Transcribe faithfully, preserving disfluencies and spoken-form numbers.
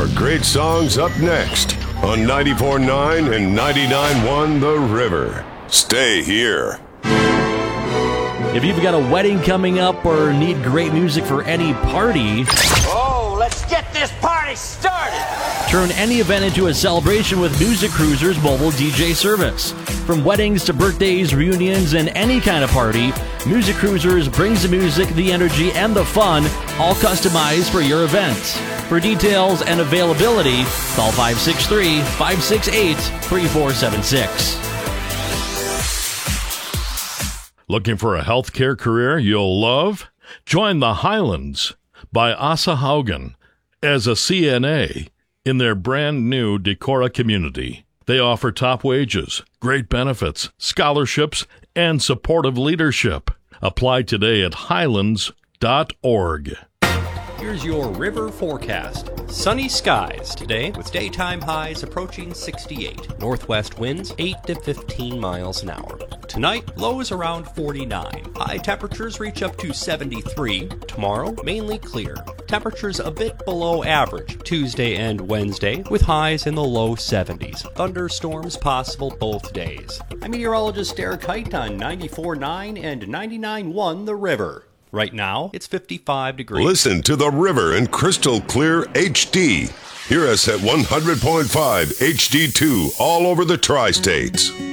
great songs up next on ninety-four point nine and ninety-nine point one The River. Stay here. If you've got a wedding coming up or need great music for any party, oh, let's get this party started! Turn any event into a celebration with Music Cruiser's mobile D J service. From weddings to birthdays, reunions, and any kind of party, Music Cruisers brings the music, the energy, and the fun, all customized for your event. For details and availability, call five six three, five six eight, three four seven six. Looking for a healthcare career you'll love? Join the Highlands by Asa Haugen as a C N A in their brand new Decorah community. They offer top wages, great benefits, scholarships, and supportive leadership. Apply today at highlands dot org. Here's your river forecast. Sunny skies today with daytime highs approaching sixty-eight. Northwest winds eight to fifteen miles an hour. Tonight, lows around forty-nine. High temperatures reach up to seventy-three. Tomorrow, mainly clear. Temperatures a bit below average Tuesday and Wednesday with highs in the low seventies. Thunderstorms possible both days. I'm meteorologist Eric Height on ninety-four point nine and ninety-nine point one The River. Right now, it's fifty-five degrees. Listen to The River in crystal clear H D. Hear us at one hundred point five H D two all over the tri-states.